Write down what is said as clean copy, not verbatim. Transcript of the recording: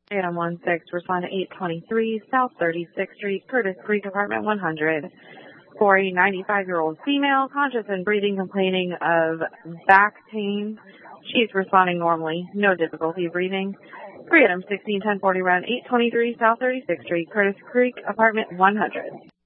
Item 16, respond to 823 South 36th Street, Curtis Creek, apartment 100. For a 95-year-old female, conscious and breathing, complaining of back pain. She's responding normally, no difficulty breathing. For item 16, 1040 round 823 South 36th Street, Curtis Creek, apartment 100.